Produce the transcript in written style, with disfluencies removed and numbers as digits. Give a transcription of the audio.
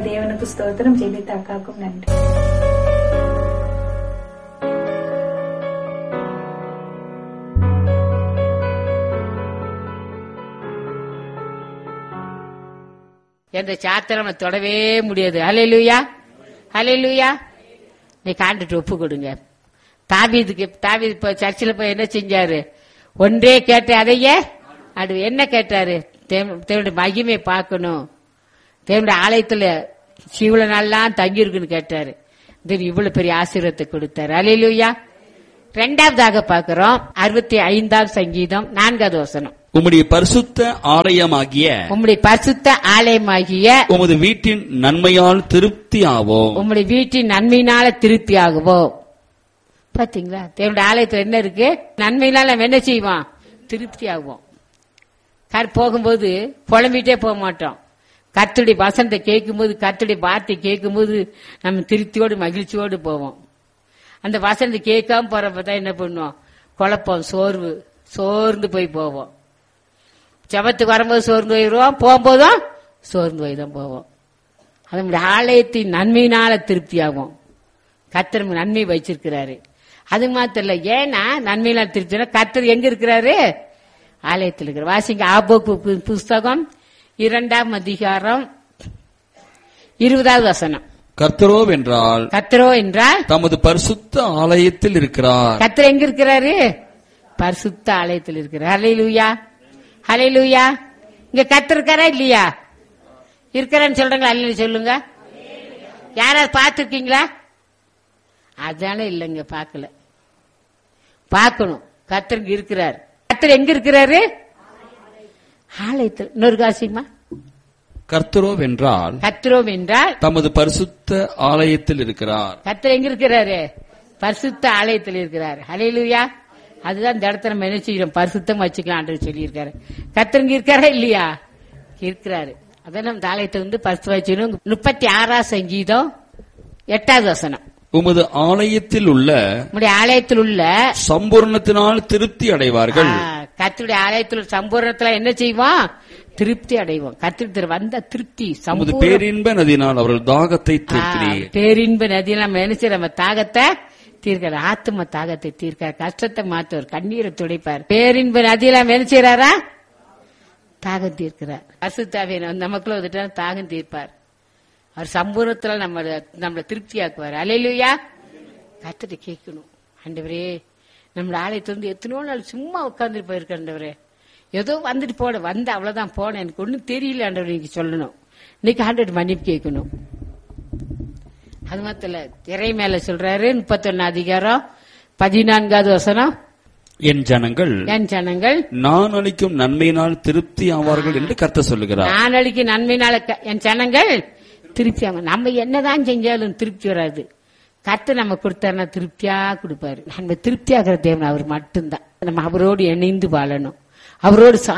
தேவனுக்கு ஸ்தோத்திரம். ஜெபித்த அக்காவுக்கும் நன்றி. எந்த சாத்திரம் தொடவே முடியாது. ஹல்லேலூயா, ஹல்லேலூயா. நீ காண்டுட்டு ஒப்பு கொடுங்க. தாவீது இப்ப சர்ச்சில் போய் என்ன செஞ்சாரு? ஒன்றே கேட்ட அதையே என்ன கேட்டாரு? தேவனுடைய மகிமை பார்க்கணும், தேவனுடைய ஆலயத்துல சிவல நாள்லாம் தங்கி இருக்குன்னு கேட்டாரு. இவ்வளவு பெரிய ஆசீர்வாதத்தை கொடுத்தாரு. ஹல்லேலூயா. இரண்டாவதாக பார்க்கிறோம் 65ஆம் சங்கீதம் 4வது வசனம். உம்முடைய பரிசுத்த ஆலயமாகிய உமது வீட்டின் நன்மையால் திருப்தி ஆவோம். உம்முடைய வீட்டின் நன்மையினால திருப்தி ஆகுவோம். பாத்தீங்களா, தேவனுடைய ஆலயத்துல என்ன இருக்கு? நன்மையினால நம்ம என்ன செய்வோம்? திருப்தி ஆகுவோம். போகும்போது புலம்பிட்டே போக மாட்டோம். கர்த்தருடைய வசனத்தை கேட்கும்போது, கர்த்தருடைய வார்த்தை கேட்கும்போது நம்ம திருப்தியோடு மகிழ்ச்சியோடு போவோம். அந்த வசனத்தை கேட்காம போறப்பதான் என்ன பண்ணுவோம்? குழப்பம், சோர்ந்து போய் போவோம். ஜெபத்துக்கு வரும்போது சோர்ந்து போயிடுவோம், போகும்போதும் சோர்ந்து போய் தான் போவோம். அதனுடைய ஆலயத்தின் நன்மையினால திருப்தி ஆகும். கர்த்தர் நன்மை வச்சிருக்கிறாரு. அது மாத்திரம் இல்ல, ஏன்னா நன்மையினால திருப்தி. கர்த்தர் எங்க இருக்கிறாரு? ஆலயத்தில் இருக்கிற. வாசிங்க ஆபோக்கு புஸ்தகம் 2ஆம் அதிகாரம் 20வது வசனம். கர்த்தரோ என்றால் தமது பரிசுத்த ஆலயத்தில் இருக்கிறார். கர்த்தர் எங்க இருக்கிறாரு? பரிசுத்த ஆலயத்தில் இருக்கிறார். ஹல்லேலூயா, ஹல்லேலூயா. இங்க கர்த்தர் இருக்காரா இல்லையா? இருக்கிறான்னு சொல்றாங்க. அல்ல சொல்லுங்க. யாராவது பார்த்திருக்கீங்களா? அதான இல்லைங்க, பார்க்கல. பார்க்கணும். கர்த்தர் இருக்கிறார். கர்த்தர் எங்க இருக்கிறாரு? ஆலயத்தில். இன்னொரு காசியமா, கர்த்தரோ என்றால் தமது பரிசுத்த ஆலயத்தில் இருக்கிறார். கர்த்தர் எங்க இருக்கிறாரு? பரிசுத்த ஆலயத்தில் இருக்கிறார். ஹல்லேலூயா. அதுதான் இந்த இடத்துல நம்ம என்ன செய்யறோம்? பரிசுத்தம் வச்சுக்கலாம் சொல்லியிருக்காரு. கர்த்தர் இங்க இருக்காரா இல்லையா? இருக்கிறாரு. அதான் நம்ம ஆலயத்தை பரிசு வச்சுக்கணும். 36ஆம் சங்கீதம் 8வது வசனம். உமது ஆலயத்தில் உள்ள சம்பூர்ணத்தினால் திருப்தி அடைவார்கள். கர்த்தருடைய ஆலயத்தில் சம்பூர்ணத்துல என்ன செய்வோம்? திருப்தி அடைவோம். கர்த்தர் வந்த திருப்தி. பேரின்ப நதியினால் அவர்கள் தாகத்தை தீர்க்கிறீர். பேரின்ப நதியினால் நம்ம என்ன செய்ய? நம்ம தாகத்தை தீர்க்கிறார். ஆத்ம தாகத்தை தீர்க்கிறார். கஷ்டத்தை மாற்றுவார். கண்ணீரை துடைப்பார். பேரின்ப நதியில என்ன செய்யறாரா? தாகம் தீர்க்கிறார். பரிசுத்தாவியை நமக்குள்ள வந்துட்டா தாகம் தீர்ப்பார். அவர் சம்பூர்ணத்துல நம்மளை திருப்தியாக்குவார். அல்லேலூயா. கர்த்தரை கேட்கணும். ஆண்டவரே, நம்மள ஆலயத்துல எத்தனோ நாள் சும்மா உட்கார்ந்துட்டு போயிருக்க. ஆண்டவரே, ஏதோ வந்துட்டு போன வந்த அவ்வளவுதான் போனேன், எனக்கு ஒன்னும் தெரியல ஆண்டவர் நீங்க சொல்லணும். இன்னைக்கு ஆண்டவர் மன்னிப்பு கேட்கணும். அது மாத்திர திரை மேல சொல்றாரு 31ஆம் அதிகாரம் 14வது வசனம். என் ஜனங்கள் நான் அளிக்கும் நன்மையினால் திருப்தி ஆவார்கள் என்று கர்த்தர் சொல்லுகிறார். நான் அளிக்கும் நன்மையினால என் ஜனங்கள் திருப்தி ஆகும். நம்ம என்னதான் செஞ்சாலும் திருப்தி வராது. கர்த்தர் நம்ம கொடுத்தாருன்னா திருப்தியா கொடுப்பாரு. நம்ம திருப்தியாகிற தேவன் அவர் மட்டும்தான். நம்ம அவரோடு இணைந்து வாழணும். அவரோடு